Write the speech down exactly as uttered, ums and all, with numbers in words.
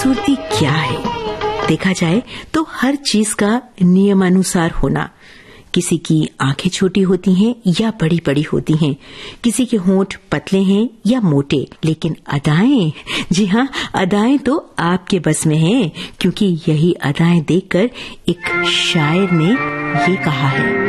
खूबसूरती क्या है? देखा जाए तो हर चीज का नियमानुसार होना। किसी की आंखें छोटी होती हैं या बड़ी बड़ी होती हैं, किसी के होंठ पतले हैं या मोटे, लेकिन अदाएं, जी हाँ, अदाएं तो आपके बस में हैं, क्योंकि यही अदाएं देखकर एक शायर ने ये कहा है।